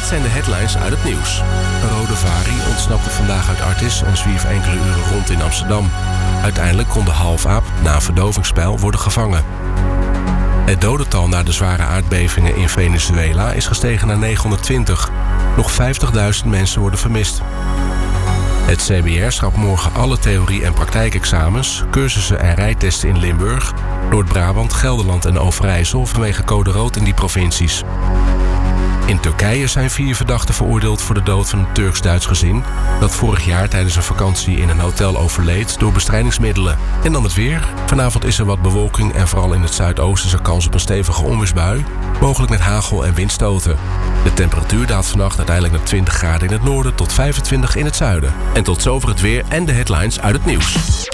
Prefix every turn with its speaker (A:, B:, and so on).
A: zijn de headlines uit het nieuws. Een rode Vari ontsnapte vandaag uit Artis en zwierf enkele uren rond in Amsterdam. Uiteindelijk kon de halfaap na een verdovingspijl worden gevangen. Het dodental na de zware aardbevingen in Venezuela is gestegen naar 920. Nog 50.000 mensen worden vermist. Het CBR schrapt morgen alle theorie- en praktijkexamens, cursussen en rijtesten in Limburg, Noord-Brabant, Gelderland en Overijssel vanwege code rood in die provincies. In Turkije zijn 4 verdachten veroordeeld voor de dood van een Turks-Duits gezin dat vorig jaar tijdens een vakantie in een hotel overleed door bestrijdingsmiddelen. En dan het weer. Vanavond is er wat bewolking en vooral in het zuidoosten is er kans op een stevige onweersbui, mogelijk met hagel en windstoten. De temperatuur daalt vannacht uiteindelijk naar 20 graden in het noorden tot 25 in het zuiden. En tot zover het weer en de headlines uit het nieuws.